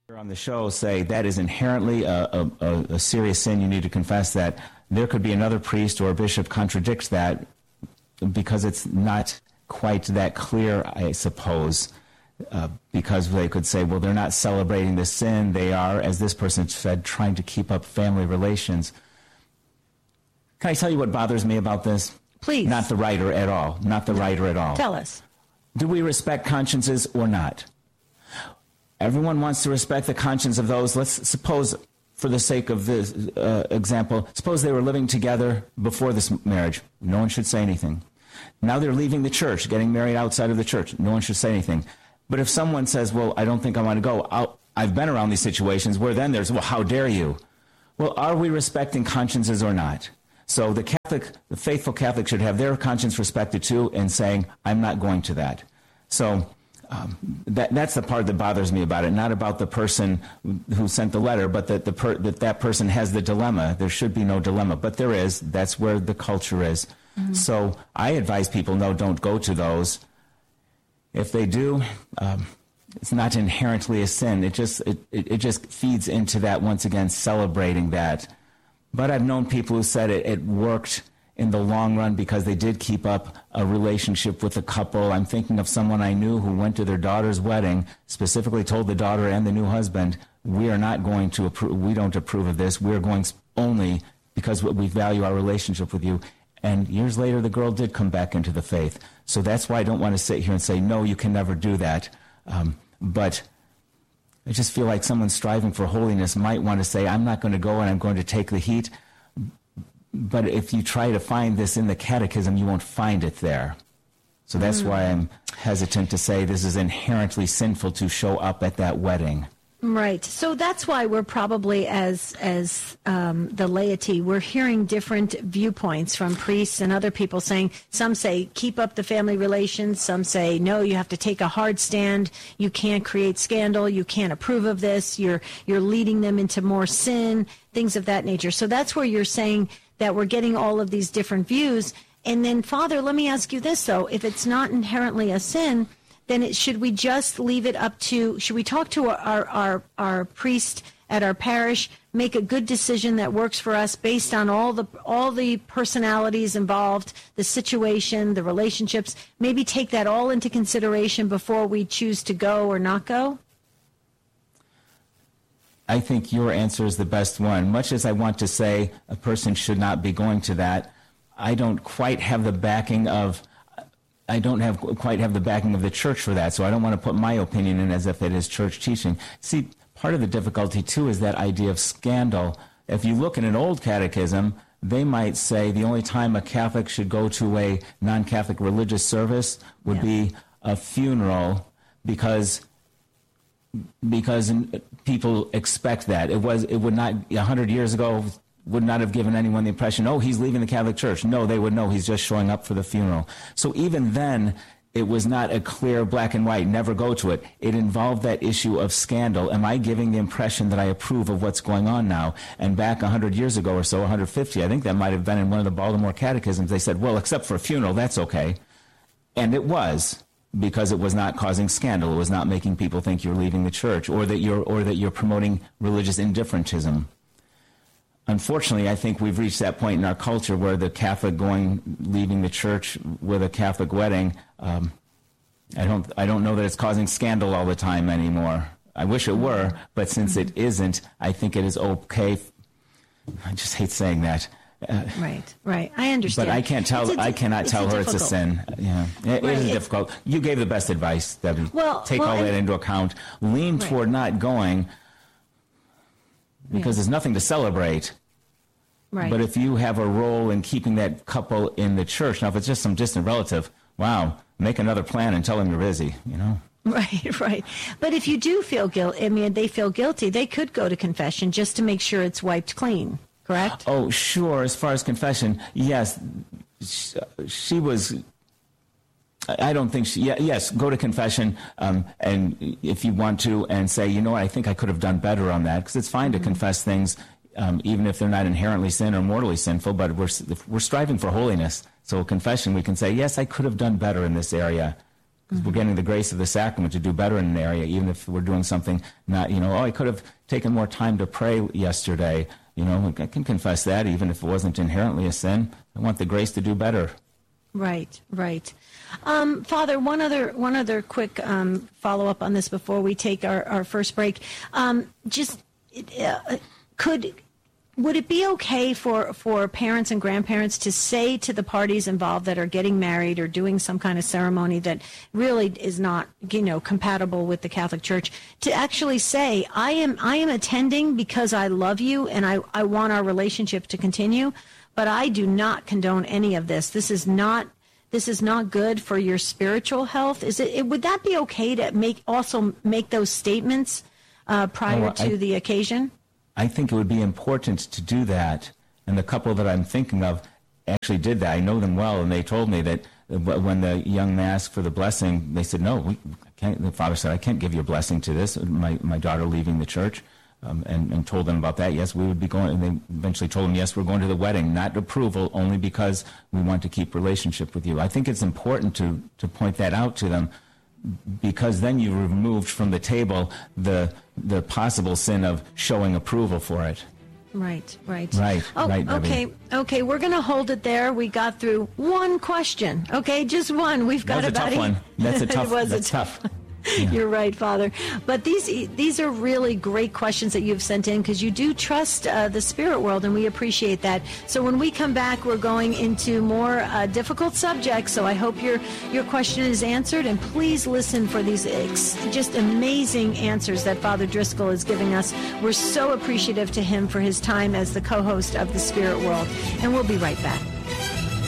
On the show say that is inherently a serious sin. You need to confess that. There could be another priest or a bishop contradicts that because it's not quite that clear, I suppose, because they could say, well, they're not celebrating the sin. They are, as this person said, trying to keep up family relations. Can I tell you what bothers me about this? Please. Not the writer at all. Not the writer at all. Tell us. Do we respect consciences or not? Everyone wants to respect the conscience of those. Let's suppose, for the sake of this example, suppose they were living together before this marriage. No one should say anything. Now they're leaving the church, getting married outside of the church. No one should say anything. But if someone says, well, I don't think I want to go, I've been around these situations where then there's, well, how dare you? Well, are we respecting consciences or not? So the faithful Catholic should have their conscience respected too and saying, I'm not going to that. So that's the part that bothers me about it, not about the person who sent the letter, but that person has the dilemma. There should be no dilemma, but there is. That's where the culture is. Mm-hmm. So I advise people, no, don't go to those. If they do, it's not inherently a sin. It just feeds into that, once again, celebrating that. But I've known people who said it worked in the long run because they did keep up a relationship with a couple. I'm thinking of someone I knew who went to their daughter's wedding, specifically told the daughter and the new husband, we are not going to approve, we don't approve of this. We're going only because we value our relationship with you. And years later, the girl did come back into the faith. So that's why I don't want to sit here and say, no, you can never do that. But I just feel like someone striving for holiness might want to say, I'm not going to go and I'm going to take the heat. But if you try to find this in the catechism, you won't find it there. So that's why I'm hesitant to say this is inherently sinful to show up at that wedding. Right. So that's why we're probably, as the laity, we're hearing different viewpoints from priests and other people saying, some say, keep up the family relations. Some say, no, you have to take a hard stand. You can't create scandal. You can't approve of this. You're leading them into more sin, things of that nature. So that's where you're saying that we're getting all of these different views. And then, Father, let me ask you this, though. If it's not inherently a sin, then should we just leave it up to, should we talk to our priest at our parish, make a good decision that works for us based on all the personalities involved, the situation, the relationships, maybe take that all into consideration before we choose to go or not go? I think your answer is the best one. Much as I want to say a person should not be going to that, I don't quite have the backing of the church for that, so I don't want to put my opinion in as if it is church teaching. See, part of the difficulty, too, is that idea of scandal. If you look in an old catechism, they might say the only time a Catholic should go to a non-Catholic religious service would be a funeral because people expect that. It would not, 100 years ago, would not have given anyone the impression, oh, he's leaving the Catholic Church. No, they would know he's just showing up for the funeral. So even then, it was not a clear black and white, never go to it. It involved that issue of scandal. Am I giving the impression that I approve of what's going on now? And back 100 years ago or so, 150, I think that might have been in one of the Baltimore catechisms, they said, well, except for a funeral, that's okay. And it was, because it was not causing scandal. It was not making people think you're leaving the church or that you're promoting religious indifferentism. Unfortunately, I think we've reached that point in our culture where the Catholic leaving the church with a Catholic wedding, I don't know that it's causing scandal all the time anymore. I wish it were, but since it isn't, I think it is okay. I just hate saying that. Right. I understand. But I cannot tell her it's a sin. Yeah, it is difficult. You gave the best advice, Debbie. Take all that into account. Lean toward not going, because there's nothing to celebrate. Right. But if you have a role in keeping that couple in the church, now if it's just some distant relative, wow, make another plan and tell them you're busy, Right. But if you do feel guilty, they feel guilty, they could go to confession just to make sure it's wiped clean, correct? Oh, sure. As far as confession, yes. She was... I don't think yes, go to confession, and if you want to, and say, I think I could have done better on that, because it's fine to confess things, even if they're not inherently sin or mortally sinful, but we're striving for holiness. So confession, we can say, yes, I could have done better in this area. because we're getting the grace of the sacrament to do better in an area, even if we're doing something not, I could have taken more time to pray yesterday. I can confess that, even if it wasn't inherently a sin. I want the grace to do better. Right. Father, one other quick follow-up on this before we take our first break. Would it be okay for parents and grandparents to say to the parties involved that are getting married or doing some kind of ceremony that really is not, compatible with the Catholic Church, to actually say, I am attending because I love you and I want our relationship to continue, but I do not condone any of this. This is not good for your spiritual health. Would that be okay to make those statements prior to the occasion? I think it would be important to do that, and the couple that I'm thinking of actually did that. I know them well, and they told me that when the young man asked for the blessing, they said, no, the father said, I can't give you a blessing to this, my daughter leaving the church, and told them about that. Yes, we would be going, and they eventually told them, yes, we're going to the wedding, not approval, only because we want to keep relationship with you. I think it's important to point that out to them, because then you removed from the table the possible sin of showing approval for it. Right. Okay, we're going to hold it there. We got through one question. Okay, just one. We've got about a tough one. That's a tough one. That's tough. Yeah. You're right, Father. But these are really great questions that you've sent in, because you do trust the spirit world, and we appreciate that. So when we come back, we're going into more difficult subjects. So I hope your question is answered, and please listen for these just amazing answers that Father Driscoll is giving us. We're so appreciative to him for his time as the co-host of The Spirit World, and we'll be right back.